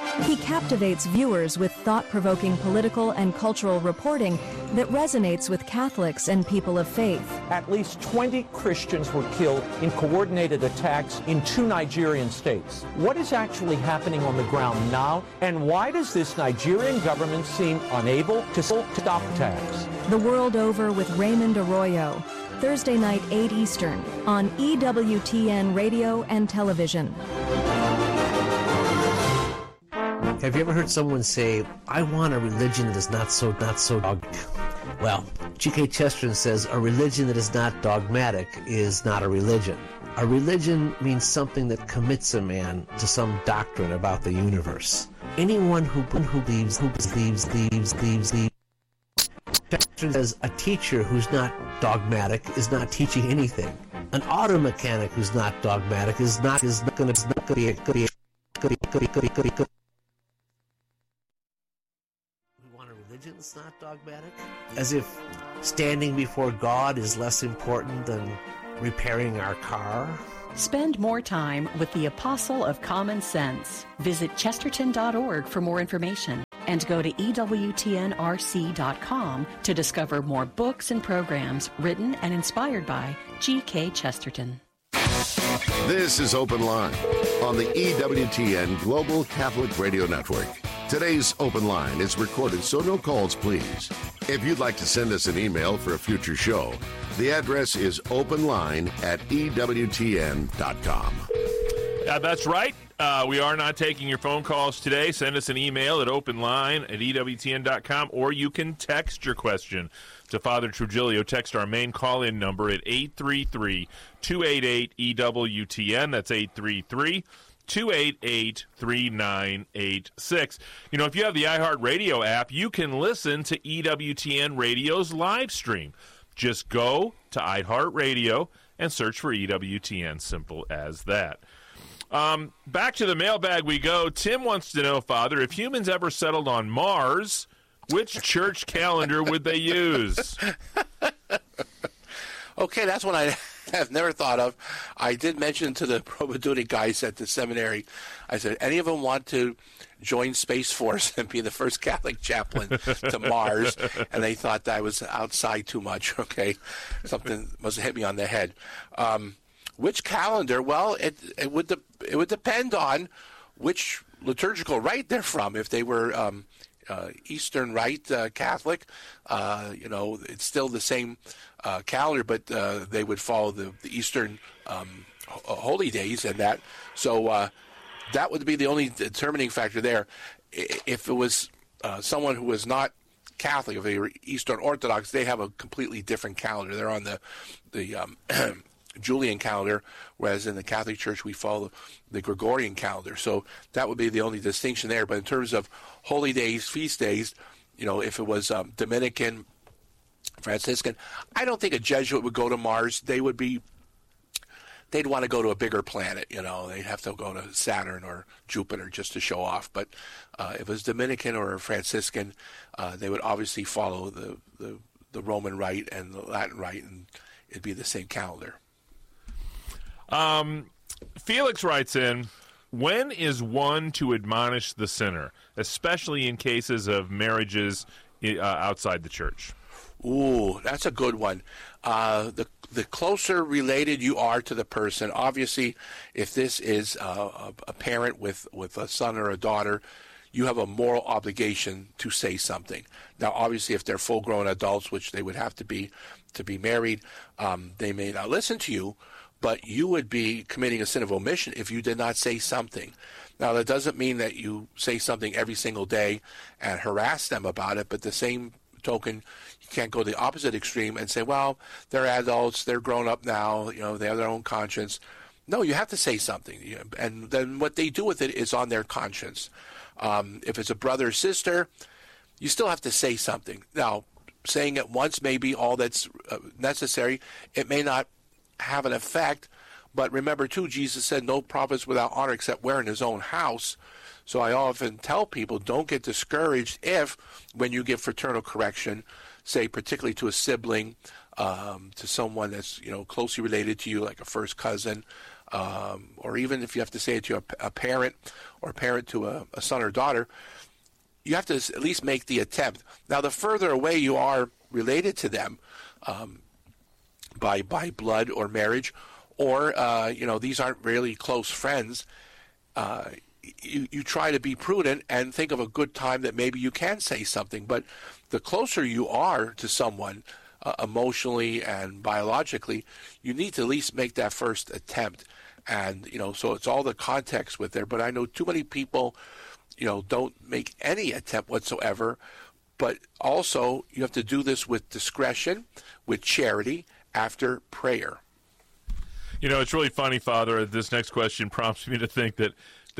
He captivates viewers with thought-provoking political and cultural reporting that resonates with Catholics and people of faith. At least 20 Christians were killed in coordinated attacks in 2 Nigerian states. What is actually happening on the ground now, and why does this Nigerian government seem unable to stop attacks? The World Over with Raymond Arroyo, Thursday night, 8 Eastern, on EWTN Radio and Television. Have you ever heard someone say, I want a religion that is not so dogmatic? Well, G.K. Chesterton says a religion that is not dogmatic is not a religion. A religion means something that commits a man to some doctrine about the universe. Anyone who believes. Chesterton says a teacher who's not dogmatic is not teaching anything. An auto mechanic who's not dogmatic is not going to be It's not dogmatic, as if standing before God is less important than repairing our car. Spend more time with the Apostle of Common Sense. Visit chesterton.org for more information and go to EWTNRC.com to discover more books and programs written and inspired by G.K. Chesterton. This is Open Line on the EWTN Global Catholic Radio Network. Today's Open Line is recorded, so no calls, please. If you'd like to send us an email for a future show, the address is openline@EWTN.com. That's right. We are not taking your phone calls today. Send us an email at openline@EWTN.com, or you can text your question to Father Trujillo. Text our main call-in number at 833-288-EWTN. That's 833-288-3986. You know, if you have the iHeartRadio app, you can listen to EWTN Radio's live stream. Just go to iHeartRadio and search for EWTN. Simple as that. Back to the mailbag we go. Tim wants to know, Father, if humans ever settled on Mars, which church calendar would they use? Okay, that's one I have never thought of. I did mention to the Probaduty guys at the seminary, I said, any of them want to join Space Force and be the first Catholic chaplain to Mars? And they thought that I was outside too much, okay? Something must have hit me on the head. Which calendar? Well, it would depend on which liturgical rite they're from. If they were Eastern Rite Catholic, it's still the same calendar, but they would follow the Eastern holy days and that. So that would be the only determining factor there. If it was someone who was not Catholic, if they were Eastern Orthodox, they have a completely different calendar. They're on the Julian calendar, whereas in the Catholic Church we follow the Gregorian calendar. So that would be the only distinction there. But in terms of holy days, feast days, if it was Dominican, Franciscan, I don't think a Jesuit would go to Mars. They'd want to go to a bigger planet. They'd have to go to Saturn or Jupiter just to show off. But if it was Dominican or Franciscan, they would obviously follow the Roman Rite and the Latin Rite, and it'd be the same calendar. Felix writes in, when is one to admonish the sinner, especially in cases of marriages outside the church? Ooh, that's a good one. The closer related you are to the person, obviously, if this is a parent with a son or a daughter, you have a moral obligation to say something. Now, obviously, if they're full-grown adults, which they would have to be married, they may not listen to you, but you would be committing a sin of omission if you did not say something. Now, that doesn't mean that you say something every single day and harass them about it, but the same token, you can't go the opposite extreme and say, well, they're adults, they're grown up now, they have their own conscience. No, you have to say something, and then what they do with it is on their conscience. If it's a brother or sister, you still have to say something. Now, saying it once may be all that's necessary. It may not have an effect, but remember too, Jesus said no prophet without honor except where in his own house. So I often tell people, don't get discouraged if, when you give fraternal correction, say particularly to a sibling, to someone that's closely related to you, like a first cousin, or even if you have to say it to a parent or a parent to a son or daughter, you have to at least make the attempt. Now, the further away you are related to them by blood or marriage, or these aren't really close friends, you try to be prudent and think of a good time that maybe you can say something. But the closer you are to someone emotionally and biologically, you need to at least make that first attempt. And, so it's all the context with there. But I know too many people, don't make any attempt whatsoever. But also, you have to do this with discretion, with charity, after prayer. It's really funny, Father. This next question prompts me to think that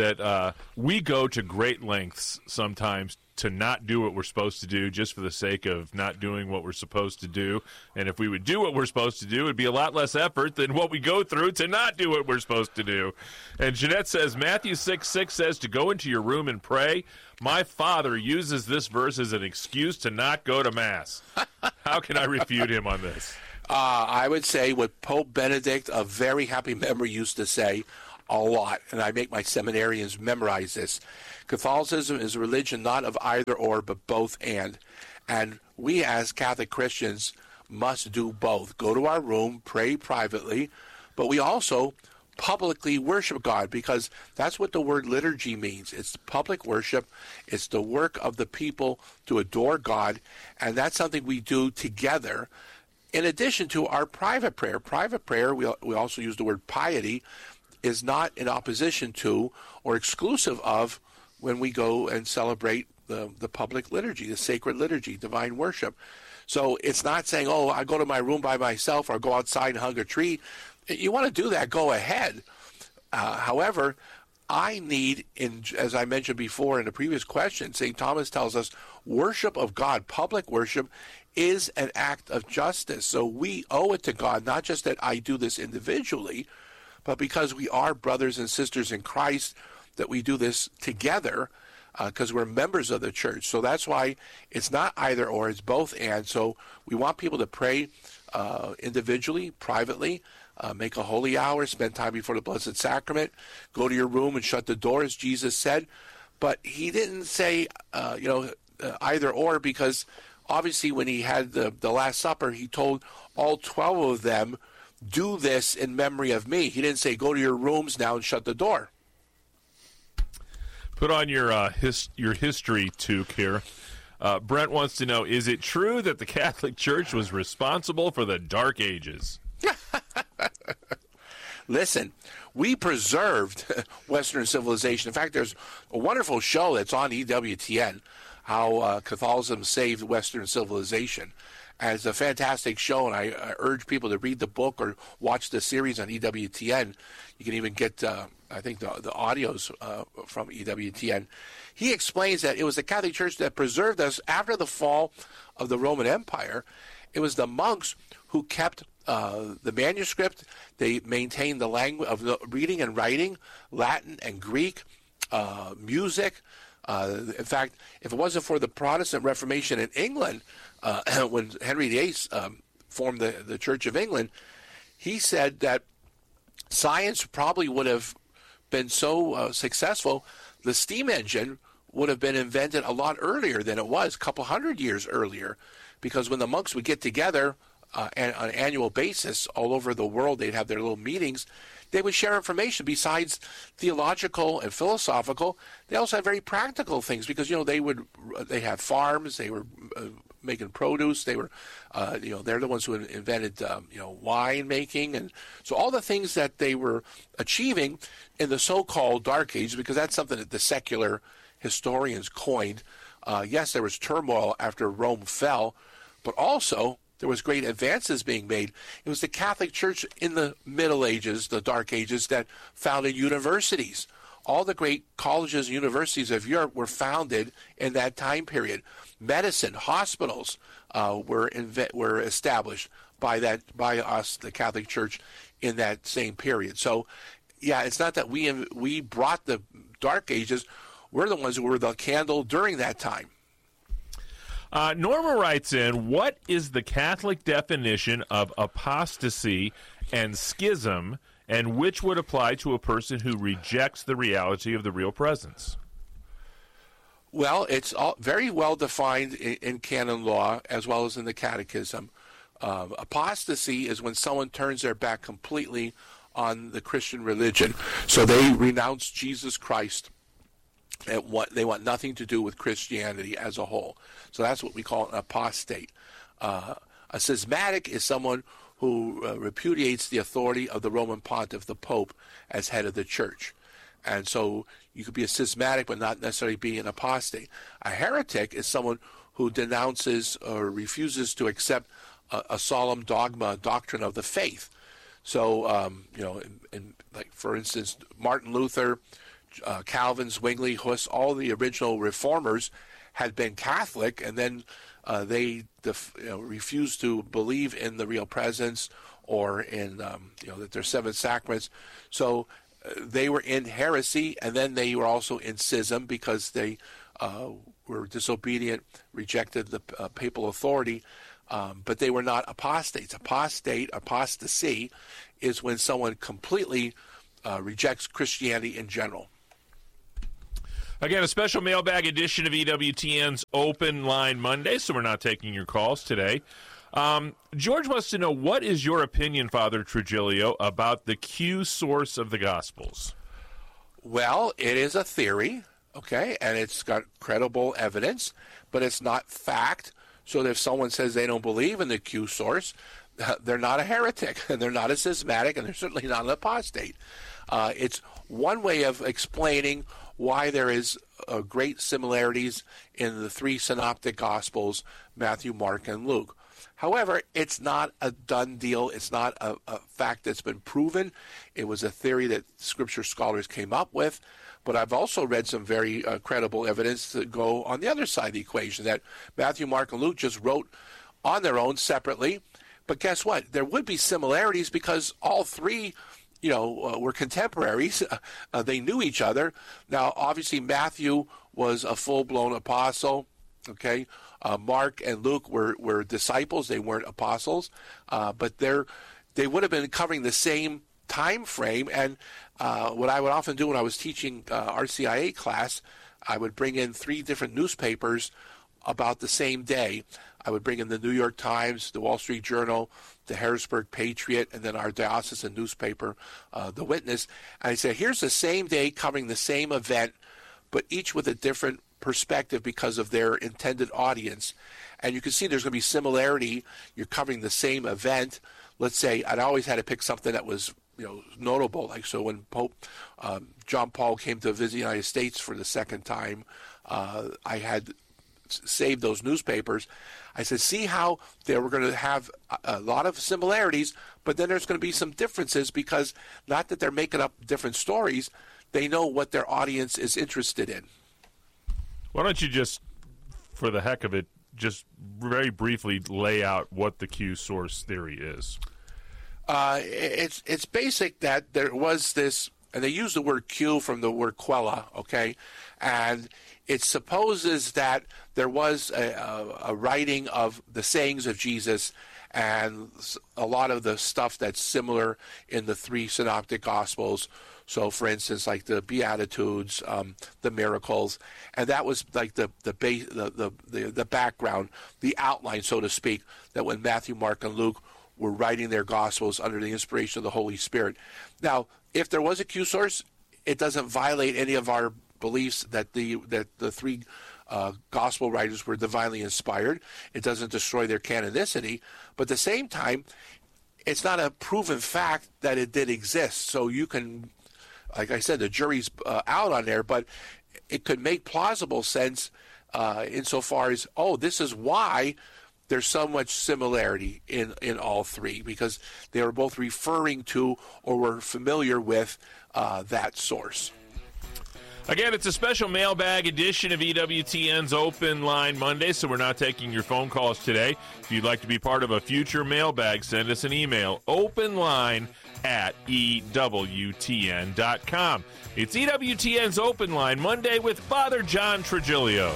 we go to great lengths sometimes to not do what we're supposed to do just for the sake of not doing what we're supposed to do. And if we would do what we're supposed to do, it'd be a lot less effort than what we go through to not do what we're supposed to do. And Jeanette says, Matthew 6:6 says to go into your room and pray. My father uses this verse as an excuse to not go to Mass. How can I refute him on this? I would say what Pope Benedict, of very happy memory, used to say a lot, and I make my seminarians memorize this. Catholicism is a religion not of either or, but both and. And we as Catholic Christians must do both. Go to our room, pray privately, but we also publicly worship God, because that's what the word liturgy means. It's public worship. It's the work of the people to adore God, and that's something we do together. In addition to our private prayer. Private prayer, we also use the word piety, is not in opposition to or exclusive of when we go and celebrate the public liturgy, the sacred liturgy, divine worship. So it's not saying, I go to my room by myself or go outside and hug a tree. You want to do that, go ahead. However, I need, as I mentioned before in the previous question, St. Thomas tells us worship of God, public worship, is an act of justice. So we owe it to God, not just that I do this individually, but because we are brothers and sisters in Christ, that we do this together because we're members of the church. So that's why it's not either or, it's both and. So we want people to pray individually, privately, make a holy hour, spend time before the Blessed Sacrament, go to your room and shut the door, as Jesus said. But he didn't say, either or, because obviously when he had the Last Supper, he told all 12 of them, do this in memory of me. He didn't say, go to your rooms now and shut the door. Put on your history toque here. Brent wants to know, is it true that the Catholic Church was responsible for the Dark Ages? Listen, we preserved Western civilization. In fact, there's a wonderful show that's on EWTN, how Catholicism saved Western civilization. And it's a fantastic show, and I urge people to read the book or watch the series on EWTN. You can even get, I think, the audios from EWTN. He explains that it was the Catholic Church that preserved us after the fall of the Roman Empire. It was the monks who kept the manuscript. They maintained the language of the reading and writing, Latin and Greek, music. In fact, if it wasn't for the Protestant Reformation in England, when Henry VIII formed the Church of England, he said that science probably would have been so successful, the steam engine would have been invented a lot earlier than it was, a couple hundred years earlier, because when the monks would get together on an annual basis all over the world, they'd have their little meetings, they would share information besides theological and philosophical. They also had very practical things because, they had farms, they were making produce, they were, they're the ones who invented, wine making. And so all the things that they were achieving in the so-called Dark Ages, because that's something that the secular historians coined. Yes, there was turmoil after Rome fell, but also there was great advances being made. It was the Catholic Church in the Middle Ages, the Dark Ages, that founded universities. All the great colleges and universities of Europe were founded in that time period. Medicine, hospitals were established by us, the Catholic Church, in that same period. So, yeah, it's not that we brought the Dark Ages. We're the ones who were the candle during that time. Norma writes in, what is the Catholic definition of apostasy and schism, and which would apply to a person who rejects the reality of the real presence? Well, it's all very well defined in canon law as well as in the Catechism. Apostasy is when someone turns their back completely on the Christian religion. So they renounce Jesus Christ and they want nothing to do with Christianity as a whole. So that's what we call an apostate. A schismatic is someone who repudiates the authority of the Roman Pontiff, the Pope, as head of the church. And so you could be a schismatic but not necessarily be an apostate. A heretic is someone who denounces or refuses to accept a solemn dogma, doctrine of the faith. So, like for instance, Martin Luther, Calvin, Zwingli, Hus, all the original reformers had been Catholic, and then they refused to believe in the real presence or in that there's 7 sacraments. So they were in heresy, and then they were also in schism because they were disobedient, rejected the papal authority, but they were not apostates. Apostasy is when someone completely rejects Christianity in general. Again, a special mailbag edition of EWTN's Open Line Monday, so we're not taking your calls today. George wants to know, what is your opinion, Father Trigilio, about the Q source of the Gospels? Well, it is a theory, okay, and it's got credible evidence, but it's not fact. So that if someone says they don't believe in the Q source, they're not a heretic, and they're not a schismatic, and they're certainly not an apostate. It's one way of explaining why there is great similarities in the 3 synoptic Gospels, Matthew, Mark, and Luke. However, it's not a done deal. It's not a fact that's been proven. It was a theory that Scripture scholars came up with. But I've also read some very credible evidence that go on the other side of the equation, that Matthew, Mark, and Luke just wrote on their own separately. But guess what? There would be similarities because all 3 were contemporaries. They knew each other. Now, obviously, Matthew was a full-blown apostle, okay? Mark and Luke were disciples. They weren't apostles. But they would have been covering the same time frame. And what I would often do when I was teaching RCIA class, I would bring in 3 different newspapers about the same day. I would bring in the New York Times, the Wall Street Journal, the Harrisburg Patriot, and then our diocesan newspaper, The Witness. And I'd say, here's the same day covering the same event, but each with a different perspective because of their intended audience. And you can see there's going to be similarity. You're covering the same event. Let's say I'd always had to pick something that was notable. Like, so when Pope John Paul came to visit the United States for the second time, I had saved those newspapers. I said, see how they were going to have a lot of similarities, but then there's going to be some differences because not that they're making up different stories, they know what their audience is interested in. Why don't you just, for the heck of it, just very briefly lay out what the Q source theory is? It's basic that there was this, and they use the word Q from the word quella, okay? And it supposes that there was a writing of the sayings of Jesus and a lot of the stuff that's similar in the 3 synoptic Gospels. So, for instance, like the Beatitudes, the miracles, and that was like the background, the outline, so to speak, that when Matthew, Mark, and Luke were writing their Gospels under the inspiration of the Holy Spirit. Now, if there was a Q source, it doesn't violate any of our beliefs that the 3 Gospel writers were divinely inspired. It doesn't destroy their canonicity, but at the same time, it's not a proven fact that it did exist. So you can, like I said, the jury's out on there, but it could make plausible sense insofar as, this is why there's so much similarity in all 3, because they were both referring to or were familiar with that source. Again, it's a special mailbag edition of EWTN's Open Line Monday, so we're not taking your phone calls today. If you'd like to be part of a future mailbag, send us an email, openline@EWTN.com. It's EWTN's Open Line Monday with Father John Trigilio.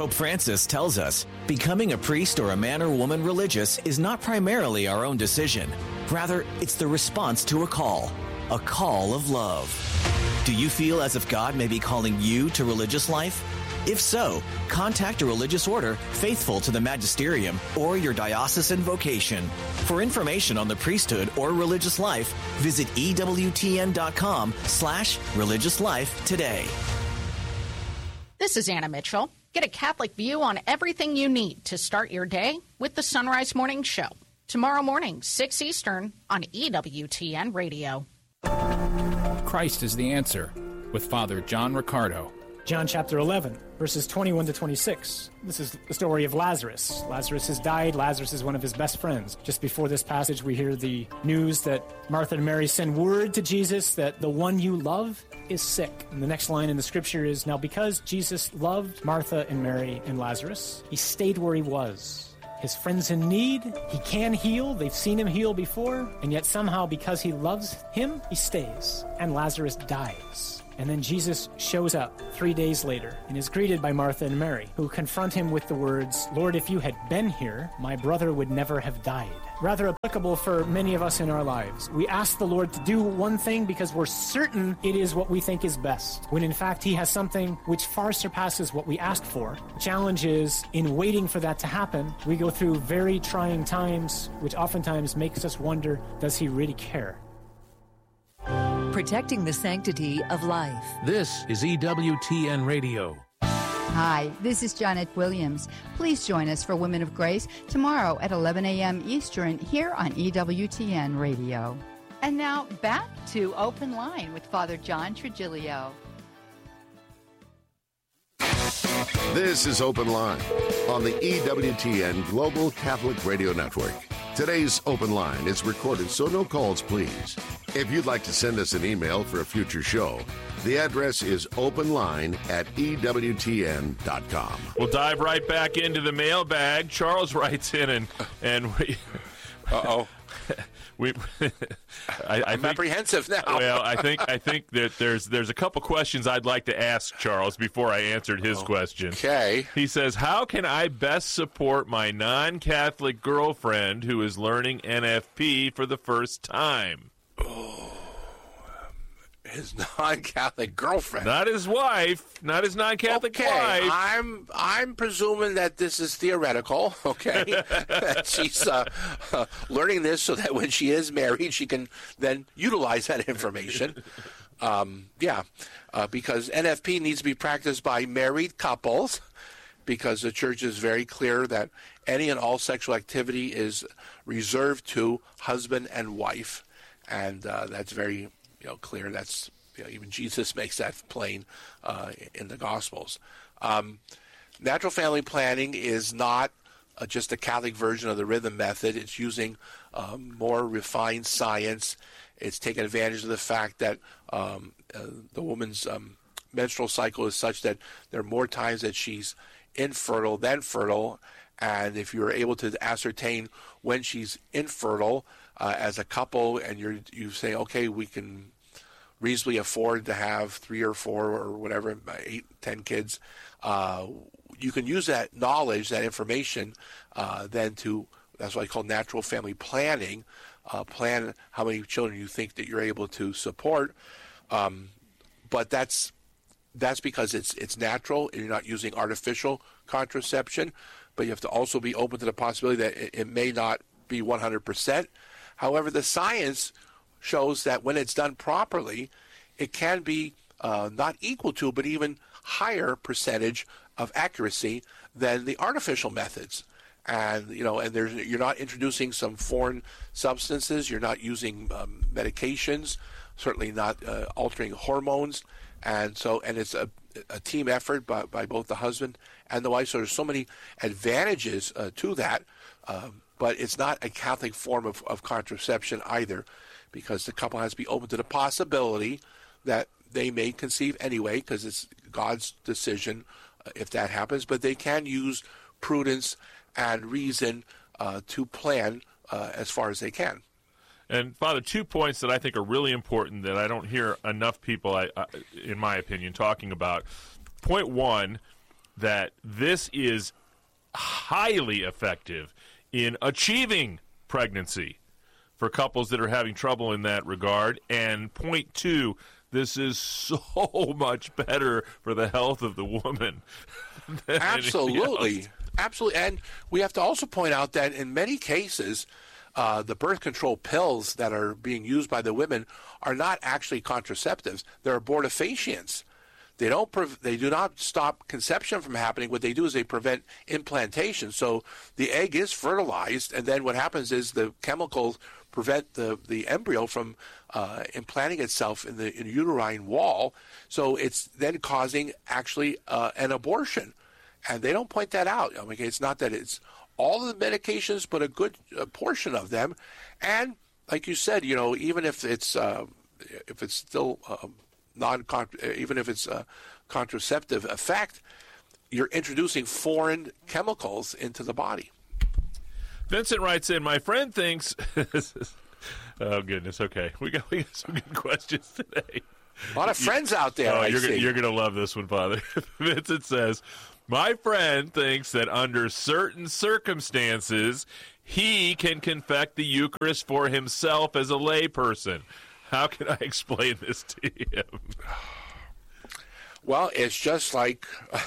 Pope Francis tells us, becoming a priest or a man or woman religious is not primarily our own decision. Rather, it's the response to a call of love. Do you feel as if God may be calling you to religious life? If so, contact a religious order faithful to the magisterium or your diocesan vocation. For information on the priesthood or religious life, visit EWTN.com/religious life today. This is Anna Mitchell. Get a Catholic view on everything you need to start your day with the Sunrise Morning Show. Tomorrow morning, 6 Eastern on EWTN Radio. Christ is the answer with Father John Riccardo. John chapter 11, verses 21 to 26. This is the story of Lazarus. Lazarus has died. Lazarus is one of his best friends. Just before this passage, we hear the news that Martha and Mary send word to Jesus that the one you love is sick. And the next line in the scripture is, now because Jesus loved Martha and Mary and Lazarus, he stayed where he was. His friend's in need. He can heal. They've seen him heal before. And yet somehow, because he loves him, he stays. And Lazarus dies. And then Jesus shows up 3 days later and is greeted by Martha and Mary, who confront him with the words, Lord, if you had been here, my brother would never have died. Rather applicable for many of us in our lives. We ask the Lord to do one thing because we're certain it is what we think is best, when in fact he has something which far surpasses what we asked for. The challenge is, in waiting for that to happen, we go through very trying times, which oftentimes makes us wonder, does he really care? Protecting the sanctity of life. This is EWTN Radio. Hi, this is Janet Williams. Please join us for Women of Grace tomorrow at 11 a.m. Eastern here on EWTN Radio. And now back to Open Line with Father John Trigilio. This is Open Line on the EWTN Global Catholic Radio Network. Today's Open Line is recorded, so no calls, please. If you'd like to send us an email for a future show, the address is openline@ewtn.com. We'll dive right back into the mailbag. Charles writes in and we... Uh-oh. I'm think, apprehensive now. Well, I think that there's a couple questions I'd like to ask Charles before I answered his question. Okay. He says, how can I best support my non-Catholic girlfriend who is learning NFP for the first time? Oh, his non-Catholic girlfriend. Not his wife. Not his non-Catholic wife. I'm presuming that this is theoretical, okay? That she's learning this so that when she is married, she can then utilize that information. Because NFP needs to be practiced by married couples, because the church is very clear that any and all sexual activity is reserved to husband and wife. And that's very clear. That's even Jesus makes that plain in the Gospels. Natural family planning is not just a Catholic version of the rhythm method. It's using more refined science. It's taking advantage of the fact that the woman's menstrual cycle is such that there are more times that she's infertile than fertile. And if you're able to ascertain when she's infertile as a couple, and you say, okay, we can reasonably afford to have 3 or 4 or whatever, 8, 10 kids, you can use that knowledge, that information, then to, that's what I call natural family planning, plan how many children you think that you're able to support. But that's because it's natural and you're not using artificial contraception. But you have to also be open to the possibility that it may not be 100%. However, the science shows that when it's done properly, it can be not equal to, but even higher percentage of accuracy than the artificial methods. And you're not introducing some foreign substances. You're not using medications. Certainly not altering hormones. And it's a team effort by both the husband and the wife. So there's so many advantages to that. But it's not a Catholic form of contraception either, because the couple has to be open to the possibility that they may conceive anyway, because it's God's decision if that happens. But they can use prudence and reason to plan as far as they can. And, Father, 2 points that I think are really important that I don't hear enough people, in my opinion, talking about. Point 1, that this is highly effective in achieving pregnancy for couples that are having trouble in that regard. And point two, this is so much better for the health of the woman. Absolutely. Absolutely. And we have to also point out that in many cases, the birth control pills that are being used by the women are not actually contraceptives. They're abortifacients. They do not stop conception from happening. What they do is they prevent implantation. So the egg is fertilized, and then what happens is the chemicals prevent the embryo from implanting itself in the uterine wall. So it's then causing actually an abortion. And they don't point that out. I mean, it's not that it's all of the medications, but a good portion of them. And like you said, even if it's still even if it's a contraceptive effect, you're introducing foreign chemicals into the body. Vincent writes in, my friend thinks, oh goodness, okay, we got some good questions today. A lot of friends out there. You're going to love this one, Father. Vincent says, my friend thinks that under certain circumstances, he can confect the Eucharist for himself as a layperson. How can I explain this to him? Well, it's just like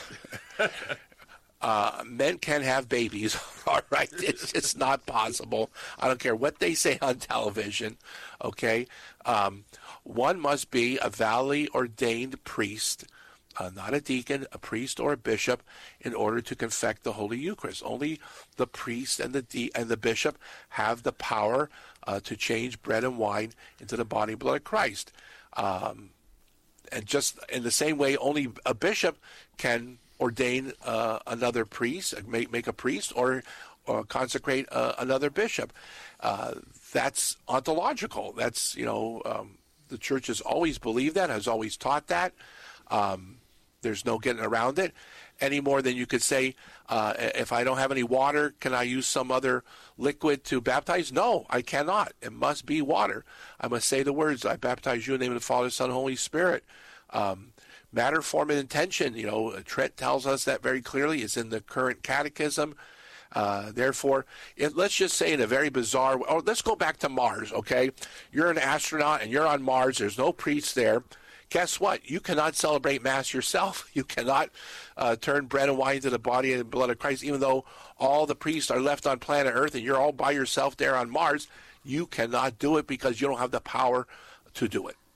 men can have babies, all right? It's just not possible. I don't care what they say on television, okay? One must be a validly ordained priest, not a deacon, a priest or a bishop, in order to confect the Holy Eucharist. Only the priest and the bishop have the power to change bread and wine into the body and blood of Christ. And just in the same way, only a bishop can ordain another priest, make a priest, or consecrate another bishop. That's ontological. That's, the church has always believed that, has always taught that. There's no getting around it any more than you could say, if I don't have any water, can I use some other liquid to baptize? No, I cannot. It must be water. I must say the words, I baptize you in the name of the Father, Son, Holy Spirit. Matter, form, and intention. Trent tells us that very clearly. It's in the current catechism. Therefore, let's just say in a very bizarre way, let's go back to Mars, okay? You're an astronaut and you're on Mars. There's no priest there. Guess what? You cannot celebrate Mass yourself. You cannot turn bread and wine into the body and blood of Christ, even though all the priests are left on planet Earth and you're all by yourself there on Mars. You cannot do it because you don't have the power to do it.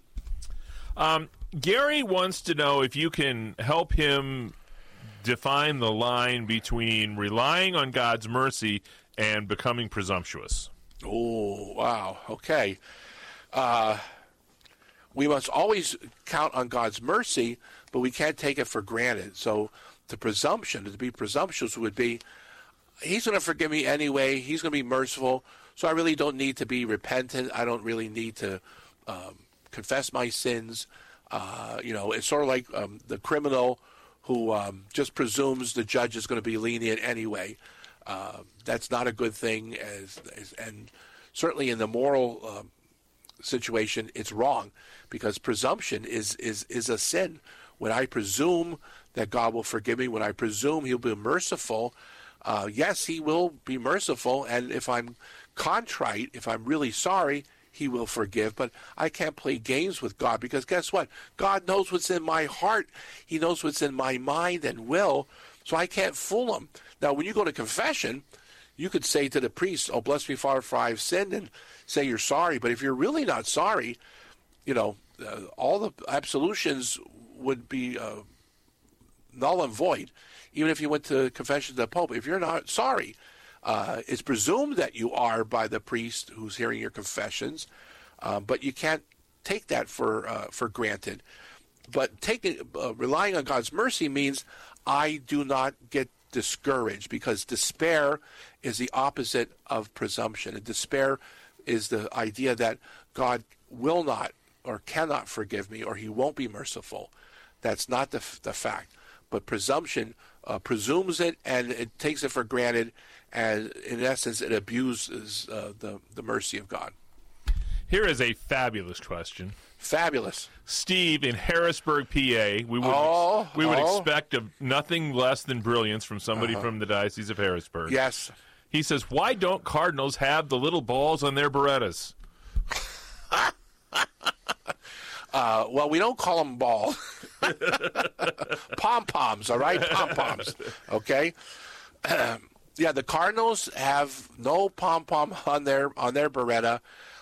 Gary wants to know if you can help him define the line between relying on God's mercy and becoming presumptuous. Oh, wow. Okay. We must always count on God's mercy, but we can't take it for granted. So the presumption, to be presumptuous, would be, he's going to forgive me anyway. He's going to be merciful. So I really don't need to be repentant. I don't really need to confess my sins. It's sort of like the criminal who just presumes the judge is going to be lenient anyway. That's not a good thing, and certainly in the moral situation, it's wrong, because presumption is a sin. When I presume that God will forgive me, when I presume He'll be merciful, yes, He will be merciful, and if I'm contrite, if I'm really sorry, He will forgive. But I can't play games with God, because guess what? God knows what's in my heart. He knows what's in my mind and will, so I can't fool Him. Now, when you go to confession, you could say to the priest, oh, bless me, Father, for I have sinned, and say you're sorry. But if you're really not sorry, all the absolutions would be null and void, even if you went to confession to the Pope. If you're not sorry, it's presumed that you are by the priest who's hearing your confessions, but you can't take that for granted. But relying on God's mercy means I do not get discouraged, because despair is the opposite of presumption. And despair is the idea that God will not or cannot forgive me, or He won't be merciful. That's not the fact. But presumption presumes it, and it takes it for granted, and in essence, it abuses the mercy of God. Here is a fabulous question. Fabulous. Steve in Harrisburg, PA. We would expect nothing less than brilliance from somebody from the Diocese of Harrisburg. Yes. He says, why don't Cardinals have the little balls on their Berettas? Well, we don't call them ball. Pom-poms, all right? Pom-poms, okay? Yeah, the Cardinals have no pom-pom on their Beretta.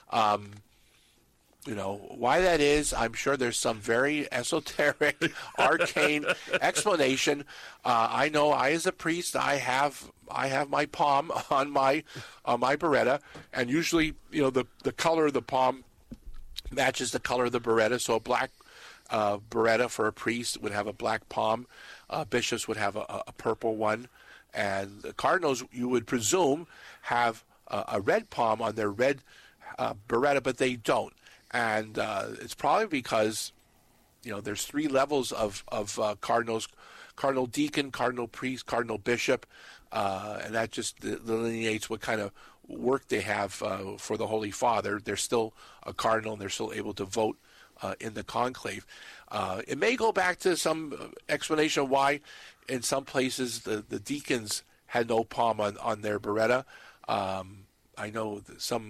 Why that is, I'm sure there's some very esoteric, arcane explanation. I know I, as a priest, I have my palm on my Beretta, and usually, the color of the palm matches the color of the Beretta. So a black Beretta for a priest would have a black palm. Bishops would have a purple one, and the Cardinals, you would presume, have a red palm on their red Beretta, but they don't. And it's probably because, there's 3 levels of cardinals: cardinal deacon, cardinal priest, cardinal bishop, and that just delineates what kind of work they have for the Holy Father. They're still a cardinal, and they're still able to vote in the conclave. It may go back to some explanation of why in some places the deacons had no palm on their Beretta. I know some